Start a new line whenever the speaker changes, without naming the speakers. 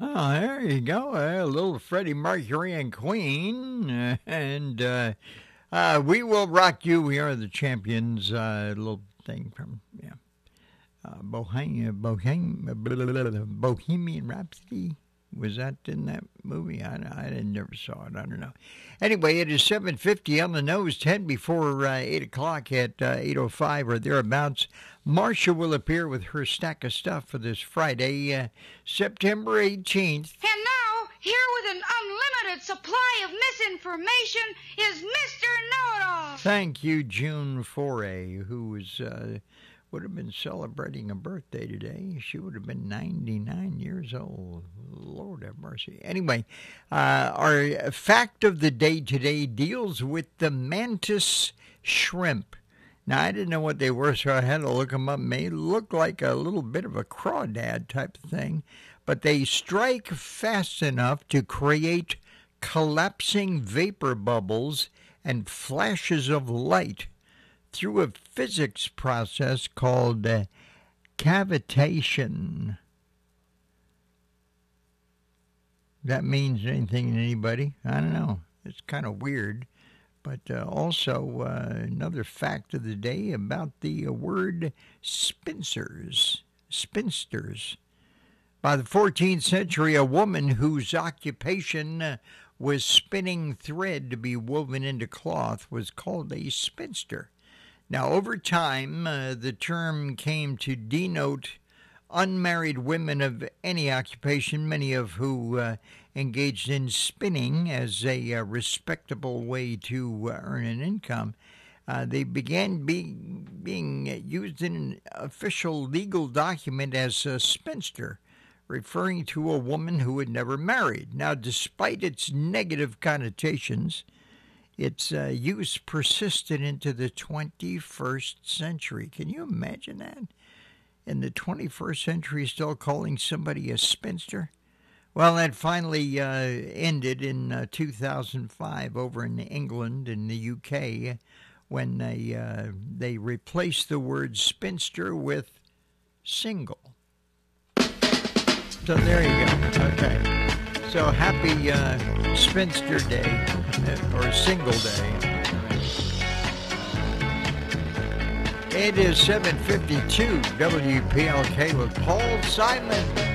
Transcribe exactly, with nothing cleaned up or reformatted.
Oh, there you go. A little Freddie Mercury and Queen. Uh, and uh, uh, we will rock you. We are the champions. Uh, little thing from, yeah. Uh, Bohemian, Bohemian, Bohemian Rhapsody. Was that in that movie? I, I never saw it. I don't know. Anyway, it is seven fifty on the nose, ten before uh, eight o'clock at uh, eight oh five or thereabouts. Marcia will appear with her stack of stuff for this Friday, uh, September eighteenth.
And now, here with an unlimited supply of misinformation is Mister Know-It-All.
Thank you, June Foray, who was... Uh, would have been celebrating a birthday today. She would have been ninety-nine years old. Lord have mercy. Anyway, uh, our fact of the day today deals with the mantis shrimp. Now, I didn't know what they were, so I had to look them up. They look like a little bit of a crawdad type of thing, but they strike fast enough to create collapsing vapor bubbles and flashes of light through a physics process called uh, cavitation. That means anything to anybody? I don't know. It's kind of weird. But uh, also uh, another fact of the day about the uh, word spinsters. Spinsters. By the fourteenth century, a woman whose occupation uh, was spinning thread to be woven into cloth was called a spinster. Now, over time, uh, the term came to denote unmarried women of any occupation, many of who uh, engaged in spinning as a uh, respectable way to uh, earn an income. Uh, they began being, being used in an official legal document as a spinster, referring to a woman who had never married. Now, despite its negative connotations, its uh, use persisted into the twenty-first century. Can you imagine that? In the twenty-first century, still calling somebody a spinster? Well, that finally uh, ended in uh, two thousand five over in England and the U K when they, uh, they replaced the word spinster with single. So there you go. Okay. So happy uh, Spinster Day, or Single Day. It is seven fifty-two W P L K with Paul Simon.